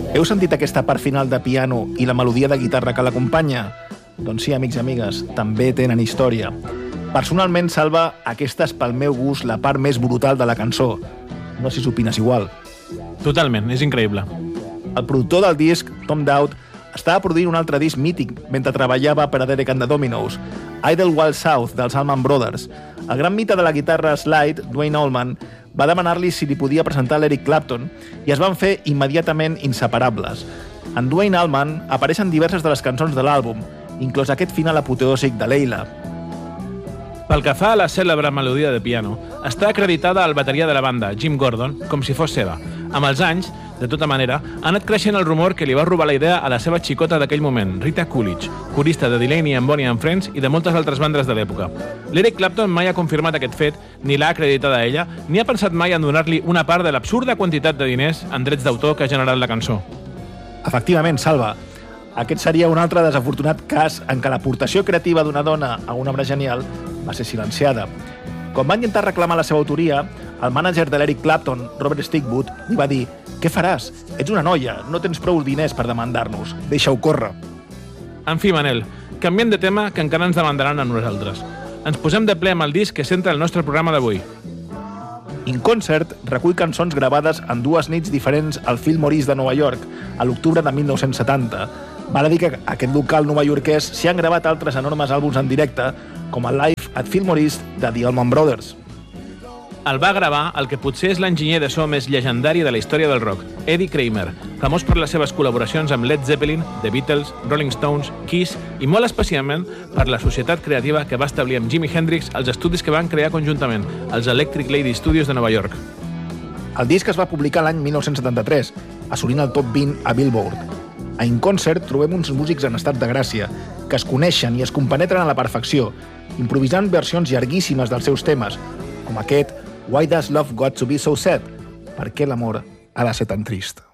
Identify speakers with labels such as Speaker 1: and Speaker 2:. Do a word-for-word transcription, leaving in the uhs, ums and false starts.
Speaker 1: Heu sentit aquesta part final de piano i la melodia de guitarra que l'acompanya? Doncs sí, amics i amigues, també tenen història. Personalment, Salva, aquesta és pel meu gust la part més brutal de la cançó. No sé si opines igual.
Speaker 2: Totalment, és increïble.
Speaker 1: El productor del disc, Tom Dowd, estava produint un altre disc mític mentre treballava per a Derek and the Dominos, Idlewild South, dels Allman Brothers. El gran mite de la guitarra slide, Duane Allman, va demanar-li si li podia presentar l'Eric Clapton i es van fer immediatament inseparables. En Duane Allman apareixen diverses de les cançons de l'àlbum, inclòs aquest final apoteòsic de Leila.
Speaker 2: Pel que fa a la cèlebre melodia de piano, està acreditada al bateria de la banda, Jim Gordon, com si fos seva. Amb els anys, de tota manera, ha anat creixent el rumor que li va robar la idea a la seva xicota d'aquell moment, Rita Coolidge, corista de Delaney and Bonnie and Friends i de moltes altres bandes de l'època. L'Eric Clapton mai ha confirmat aquest fet, ni l'ha acreditada a ella, ni ha pensat mai en donar-li una part de l'absurda quantitat de diners en drets d'autor que ha generat la cançó.
Speaker 1: Efectivament, Salva, aquest seria un altre desafortunat cas en què l'aportació creativa d'una dona a una obra genial va ser silenciada. Quan va intentar reclamar la seva autoria, el mànager de l'Eric Clapton, Robert Stigwood, li va dir: «Què faràs? Ets una noia, no tens prou diners per demandar-nos. Deixa-ho córrer».
Speaker 2: En fi, Manel, canviem de tema que encara ens demandaran a nosaltres. Ens posem de ple amb el disc que centra el nostre programa d'avui.
Speaker 1: In Concert recull cançons gravades en dues nits diferents al Fillmore East de Nova York, a l'octubre de mil nou-cents setanta. Val a dir que aquest local novaiorquès s'hi han gravat altres enormes àlbums en directe, com el Live at Fillmore East de The Allman Brothers.
Speaker 2: El va gravar el que potser és l'enginyer de so més llegendari de la història del rock, Eddie Kramer, famós per les seves col·laboracions amb Led Zeppelin, The Beatles, Rolling Stones, Kiss i molt especialment per la societat creativa que va establir amb Jimi Hendrix als estudis que van crear conjuntament, els Electric Lady Studios de Nova York.
Speaker 1: El disc es va publicar l'any mil nou-cents setanta-tres, assolint el top vint a Billboard. A In Concert trobem uns músics en estat de gràcia, que es coneixen i es compenetren a la perfecció, improvisant versions llarguíssimes dels seus temes, com aquest Why Does Love Got to Be So Sad? Per què l'amor ha de ser tan trist?